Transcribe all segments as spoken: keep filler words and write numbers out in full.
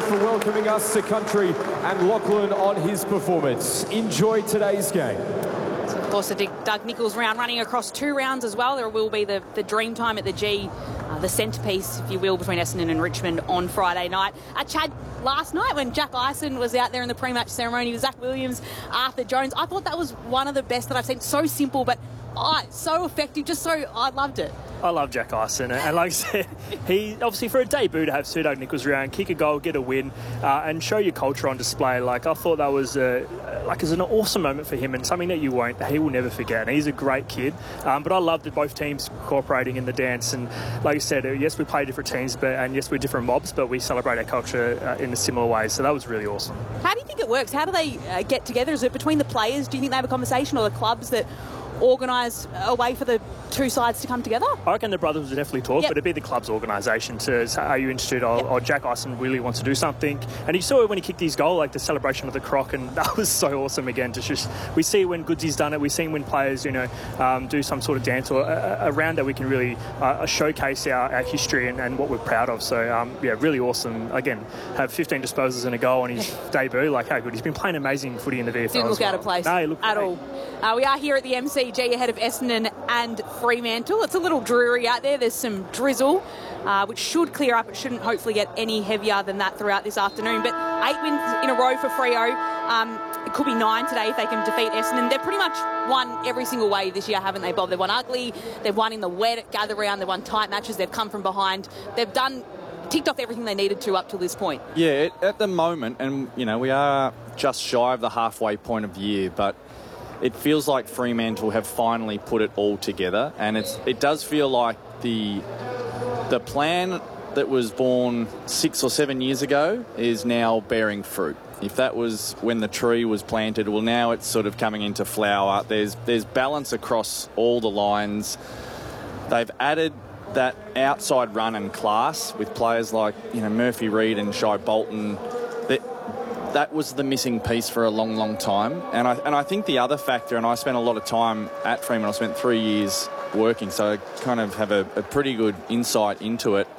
for welcoming us to country and Lachlan on his performance. Enjoy today's game. Of course, the Doug Nicholls round running across two rounds as well. There will be the, the dream time at the G, uh, the centrepiece, if you will, between Essendon and Richmond on Friday night. Uh, Chad, last night when Jack Ison was out there in the pre-match ceremony with Zach Williams, Arthur Jones, I thought that was one of the best that I've seen. So simple, but oh, so effective, just so, I loved it. I love Jack Ison, and like I said, he obviously for a debut to have Sir Doug Nicholls around, kick a goal, get a win, uh, and show your culture on display. Like I thought that was a, like it was an awesome moment for him, and something that you won't, he will never forget. And he's a great kid, um, but I loved that both teams cooperating in the dance. And like you said, yes, we play different teams, but and yes, we're different mobs, but we celebrate our culture uh, in a similar way. So that was really awesome. How do you think it works? How do they uh, get together? Is it between the players? Do you think they have a conversation, or the clubs that organise a way for the two sides to come together? I reckon the brothers would definitely talk, yep. but it'd be the club's organisation to say, are you interested? Or, yep. or Jack Ison really wants to do something. And you saw it when he kicked his goal, like the celebration of the croc, and that was so awesome again. To just, we see it when Goodsy's done it, we see when players, you know, um, do some sort of dance or uh, around that we can really uh, showcase our, our history and, and what we're proud of. So, um, yeah, really awesome. Again, have fifteen disposals and a goal on his debut. Like, how good. He's been playing amazing footy in the V F L. Didn't look well. out of place no, he looked at great. all. Uh, we are here at the M C G ahead of Essendon and Fremantle. It's a little dreary out there. There's some drizzle, uh, which should clear up. It shouldn't hopefully get any heavier than that throughout this afternoon. But eight wins in a row for Freo. Um, it could be nine today if they can defeat Essendon. They've pretty much won every single way this year, haven't they, Bob? They've won ugly. They've won in the wet at Gather Round. They've won tight matches. They've come from behind. They've done... ticked off everything they needed to up to this point. Yeah, it, at the moment, and, you know, we are just shy of the halfway point of the year, but it feels like Fremantle have finally put it all together, and it's it does feel like the the plan that was born six or seven years ago is now bearing fruit. If that was when the tree was planted, well, now it's sort of coming into flower. There's there's balance across all the lines. They've added that outside run and class with players like, you know, Murphy Reid and Shai Bolton. That that was the missing piece for a long, long time. And I and I think the other factor, and I spent a lot of time at Fremantle, I spent three years working, so I kind of have a, a pretty good insight into it.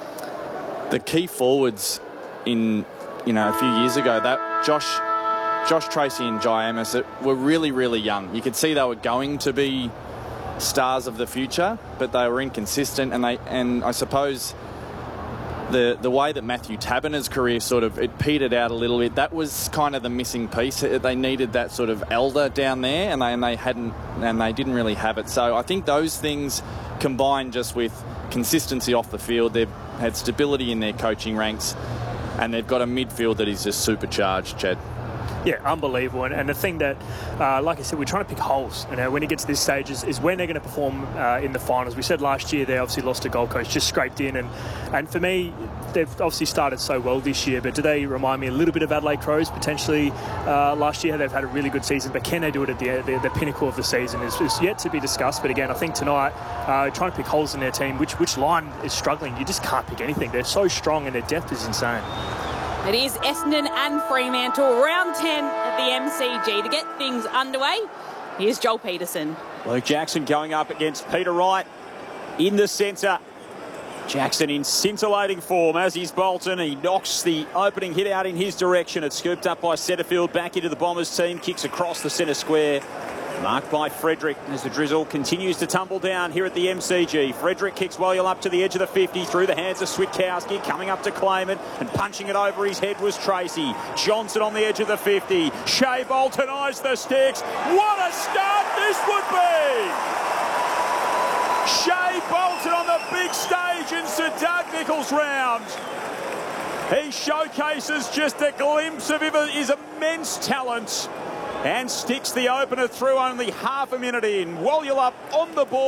The key forwards in, you know, a few years ago, that Josh Josh Tracy and Jai Amos were really, really young. You could see they were going to be stars of the future, but they were inconsistent, and they and I suppose the the way that Matthew Taberner's career sort of it petered out a little bit, that was kind of the missing piece. They needed that sort of elder down there, and they and they hadn't and they didn't really have it. So I think those things combined just with consistency off the field, they've had stability in their coaching ranks, and they've got a midfield that is just supercharged, Chad. Yeah, unbelievable. And, and the thing that, uh, like I said, we're trying to pick holes. You know, when it gets to this stage is, is when they're going to perform uh, in the finals. We said last year they obviously lost to Gold Coast, just scraped in. And, and for me, they've obviously started so well this year, but do they remind me a little bit of Adelaide Crows potentially? Uh, last year they've had a really good season, but can they do it at the, the, the pinnacle of the season is, is yet to be discussed. But again, I think tonight, uh, trying to pick holes in their team, which, which line is struggling, you just can't pick anything. They're so strong and their depth is insane. It is Essendon and Fremantle, round ten at the M C G. To get things underway, here's Joel Peterson. Luke Jackson going up against Peter Wright in the centre. Jackson in scintillating form, as is Bolton. He knocks the opening hit out in his direction. It's scooped up by Setterfield, back into the Bombers team, kicks across the centre square. Marked by Frederick as the drizzle continues to tumble down here at the M C G. Frederick kicks William up to the edge of the fifty through the hands of Switkowski, coming up to claim it and punching it over his head was Tracy. Johnson on the edge of the fifty. Shai Bolton eyes the sticks. What a start this would be! Shai Bolton on the big stage in Sir Doug Nicholls round. He showcases just a glimpse of his immense talent and sticks the opener through only half a minute in. Walyulup on the board.